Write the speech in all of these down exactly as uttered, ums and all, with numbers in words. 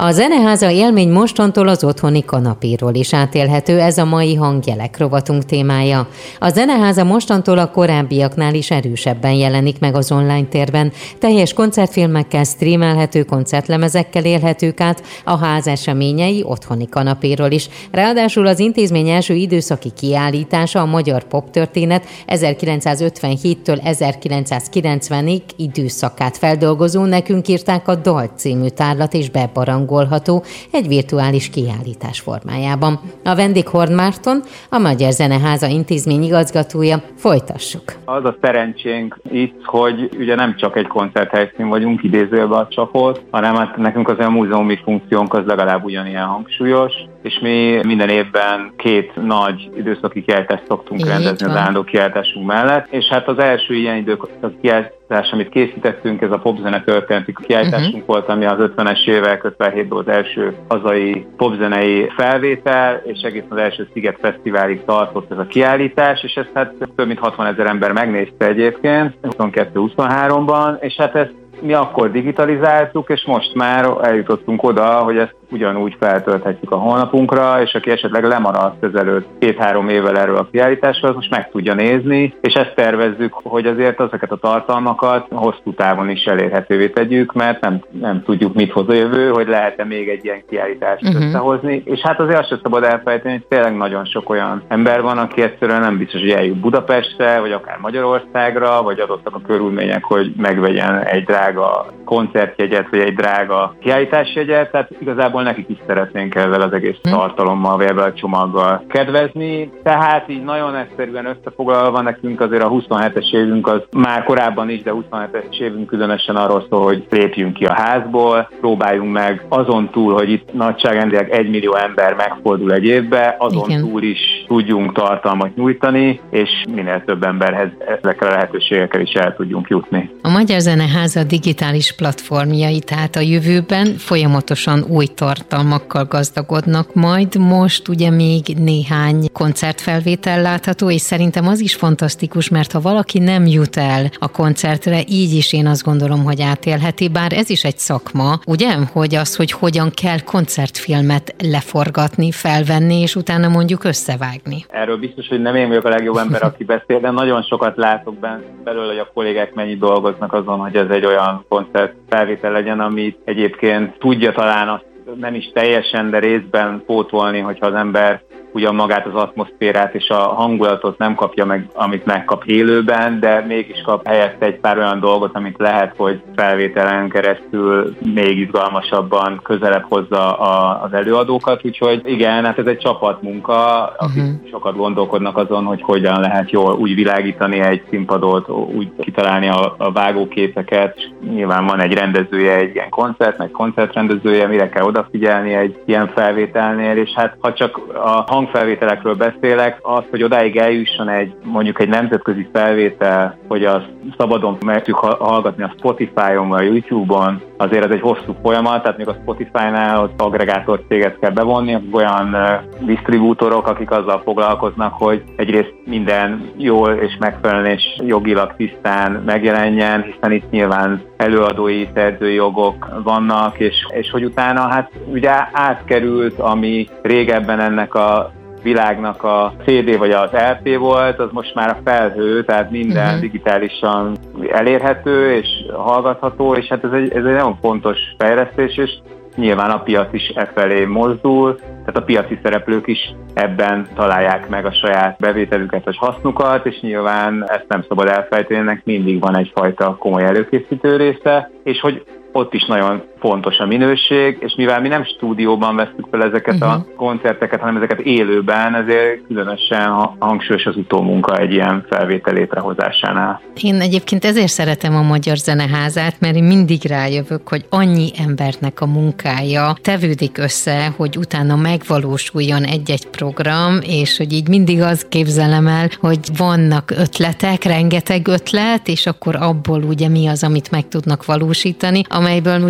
A Zeneháza élmény mostantól az otthoni kanapéról is átélhető, ez a mai Hangjelek rovatunk témája. A Zeneháza mostantól a korábbiaknál is erősebben jelenik meg az online térben. Teljes koncertfilmekkel, streamelhető koncertlemezekkel élhetők át a ház eseményei otthoni kanapéról is. Ráadásul az intézmény első időszaki kiállítása, a magyar poptörténet ezerkilencszázötvenhéttől ezerkilencszázkilencvenig időszakát feldolgozó, nekünk írták a Dal című tárlat és bebarangolható egy virtuális kiállítás formájában. A vendég Horn Márton, a Magyar Zeneháza intézmény igazgatója. Folytassuk. Az a szerencsénk itt, hogy ugye nem csak egy koncerthelyszín vagyunk, idézőjelben a csapot, hanem hát nekünk azért a múzeumi funkciónk az legalább ugyanilyen hangsúlyos, és mi minden évben két nagy időszaki kiállítást szoktunk Így rendezni van. Az állandó kiállításunk mellett, és hát az első ilyen időszaki kiállítás, amit készítettünk, ez a popzene történeti kiállításunk uh-huh. volt, ami az ötvenes évek, ötvenhétből az első hazai popzenei felvétel, és egészen az első Sziget Fesztiválig tartott ez a kiállítás, és ezt hát több mint hatvanezer ember megnézte egyébként, huszonkettő-huszonháromban, és hát ezt mi akkor digitalizáltuk, és most már eljutottunk oda, hogy ezt ugyanúgy feltölthetjük a honlapunkra, és aki esetleg lemaradt ezelőtt két-három évvel erről a kiállításról, az most meg tudja nézni, és ezt tervezzük, hogy azért ezeket a tartalmakat hosszú távon is elérhetővé tegyük, mert nem, nem tudjuk, mit hoz a jövő, hogy lehet-e még egy ilyen kiállítást uh-huh. összehozni, és hát azért azt sem szabad elfelejteni, hogy tényleg nagyon sok olyan ember van, aki egyszerűen nem biztos, hogy eljut Budapestre, vagy akár Magyarországra, vagy adottak a körülmények, hogy megvegyen egy drága koncertjegyet, vagy egy drága kiállításjegyet, tehát igazából nekik is szeretnénk ezzel az egész tartalommal, vagy ebben a csomaggal kedvezni. Tehát így nagyon egyszerűen összefoglalva nekünk azért a huszonhetes évünk az már korábban is, de huszonhetes évünk különösen arról szól, hogy lépjünk ki a házból, próbáljunk meg azon túl, hogy itt nagyságrendileg egy millió ember megfordul egy évbe, azon Igen. túl is tudjunk tartalmat nyújtani, és minél több emberhez ezekkel a lehetőségekkel is el tudjunk jutni. A Magyar Zeneháza digitális platformjai, tehát a jövőben folyamatosan új tartalmakkal gazdagodnak majd. Most ugye még néhány koncertfelvétel látható, és szerintem az is fantasztikus, mert ha valaki nem jut el a koncertre, így is én azt gondolom, hogy átélheti, bár ez is egy szakma, ugye? Hogy az, hogy hogyan kell koncertfilmet leforgatni, felvenni, és utána mondjuk összevágni. Erről biztos, hogy nem én vagyok a legjobb ember, aki beszél, de nagyon sokat látok belőle, hogy a kollégák mennyit dolgoznak azon, hogy ez egy olyan koncertfelvétel legyen, amit egyébként tudja talán azt nem is teljesen, de részben pótolni, hogyha az ember ugyan magát az atmoszférát és a hangulatot nem kapja meg, amit megkap élőben, de mégis kap helyette egy pár olyan dolgot, amit lehet, hogy felvételen keresztül még izgalmasabban közelebb hozza a, az előadókat. Úgyhogy igen, hát ez egy csapatmunka, akik uh-huh. sokat gondolkodnak azon, hogy hogyan lehet jól úgy világítani egy színpadot, úgy kitalálni a, a vágóképeket. Nyilván van egy rendezője egy ilyen koncert, egy koncertrendezője, mire kell odafigyelni egy ilyen felvételnél, és hát ha csak a hangfelvételekről beszélek, az, hogy odáig eljusson egy, mondjuk egy nemzetközi felvétel, hogy azt szabadon meg tudjuk hallgatni a Spotify-on vagy a YouTube-on, azért ez egy hosszú folyamat, tehát még a Spotify-nál az aggregátor céget kell bevonni, olyan uh, disztribútorok, akik azzal foglalkoznak, hogy egyrészt minden jól és megfelelően és jogilag tisztán megjelenjen, hiszen itt nyilván előadói, szerzői jogok vannak, és, és hogy utána hát ugye átkerült, ami régebben ennek a világnak a cé dé vagy az el pé volt, az most már a felhő, tehát minden uh-huh. digitálisan elérhető és hallgatható, és hát ez egy, ez egy nagyon fontos fejlesztés, és nyilván a piac is e felé mozdul, tehát a piaci szereplők is ebben találják meg a saját bevételüket vagy hasznukat, és nyilván ezt nem szabad elfelejteni, ennek mindig van egyfajta komoly előkészítő része, és hogy ott is nagyon fontos a minőség, és mivel mi nem stúdióban vesztük fel ezeket uh-huh. a koncerteket, hanem ezeket élőben, ezért különösen hangsúlyos az utómunka egy ilyen felvétel létrehozásánál. Én egyébként ezért szeretem a Magyar Zeneházát, mert én mindig rájövök, hogy annyi embernek a munkája tevődik össze, hogy utána megvalósuljon egy-egy program, és hogy így mindig azt képzelem el, hogy vannak ötletek, rengeteg ötlet, és akkor abból ugye mi az, amit meg tudnak valósítani, amelyből ugye meg mi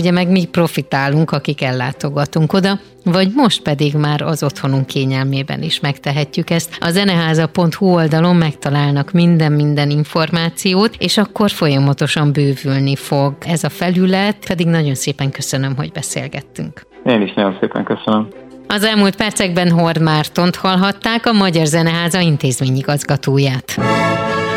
mi profitálunk, akik ellátogatunk oda, vagy most pedig már az otthonunk kényelmében is megtehetjük ezt. A zeneháza pont hu oldalon megtalálnak minden-minden információt, és akkor folyamatosan bővülni fog ez a felület, pedig nagyon szépen köszönöm, hogy beszélgettünk. Én is nagyon szépen köszönöm. Az elmúlt percekben Horn Mártont hallhatták, a Magyar Zeneháza intézményigazgatóját.